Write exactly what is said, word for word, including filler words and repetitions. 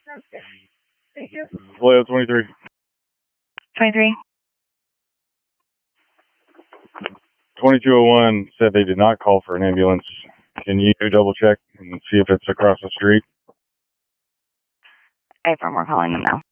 Vallejo twenty-three. twenty-three. twenty-two oh one said they did not call for an ambulance. Can you double check and see if it's across the street? I affirm we're calling them now.